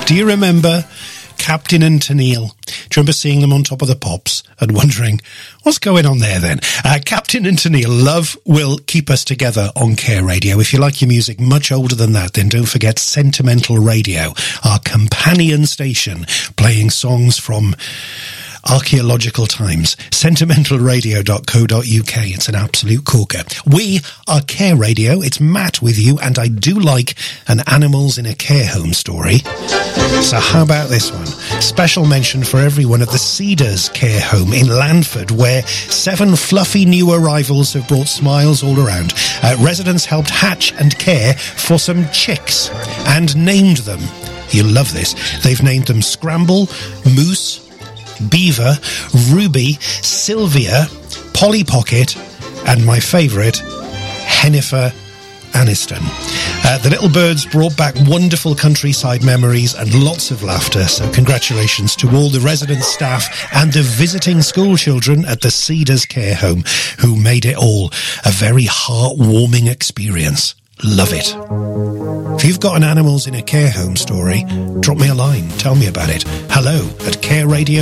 Do you remember Captain and Tennille? Do you remember seeing them on Top of the Pops and wondering, what's going on there then? Captain and Tennille, Love Will Keep Us Together on Care Radio. If you like your music much older than that, then don't forget Sentimental Radio, our companion station, playing songs from archaeological times. Sentimentalradio.co.uk. It's an absolute corker. We are Care Radio. It's Matt with you, and I do like an Animals in a Care Home story. So how about this one? Special mention for everyone at the Cedars Care Home in Landford, where 7 fluffy new arrivals have brought smiles all around. Residents helped hatch and care for some chicks and named them. You'll love this. They've named them Scramble, Moose, Beaver, Ruby, Sylvia, Polly Pocket, and my favourite, Hennifer Aniston. The little birds brought back wonderful countryside memories and lots of laughter, so congratulations to all the resident staff and the visiting school children at the Cedars Care Home who made it all a very heartwarming experience. Love it. If you've got an Animals in a Care Home story, drop me a line. Tell me about it. Hello@careradio.co.uk.